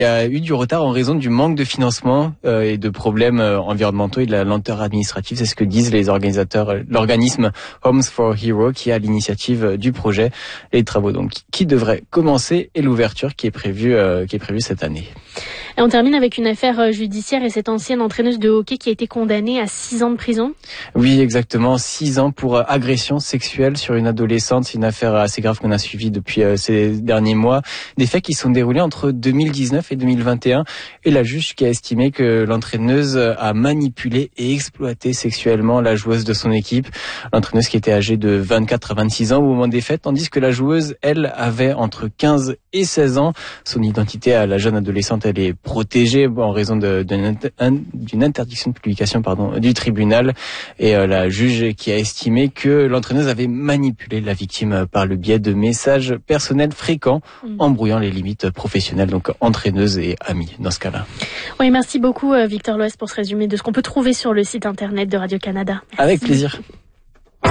Il y a eu du retard en raison du manque de financement et de problèmes environnementaux et de la lenteur administrative. C'est ce que disent les organisateurs, l'organisme Homes for Heroes qui a l'initiative du projet. Les travaux donc qui devraient commencer et l'ouverture qui est prévue cette année. Et on termine avec une affaire judiciaire et cette ancienne entraîneuse de hockey qui a été condamnée à 6 ans de prison. Oui, exactement. 6 ans pour agression sexuelle sur une adolescente. C'est une affaire assez grave qu'on a suivie depuis ces derniers mois. Des faits qui sont déroulés entre 2019 et 2021. Et la juge qui a estimé que l'entraîneuse a manipulé et exploité sexuellement la joueuse de son équipe. L'entraîneuse qui était âgée de 24 à 26 ans au moment des faits, tandis que la joueuse, elle, avait entre 15 et 16 ans. Son identité à la jeune adolescente, elle est protégée en raison d'une interdiction de publication du tribunal. Et la juge qui a estimé que l'entraîneuse avait manipulé la victime par le biais de messages personnels fréquents, embrouillant les limites professionnelles, donc entraîneuse et amie dans ce cas-là. Oui, merci beaucoup Victor Loès pour ce résumé de ce qu'on peut trouver sur le site internet de Radio-Canada. Merci. Avec plaisir.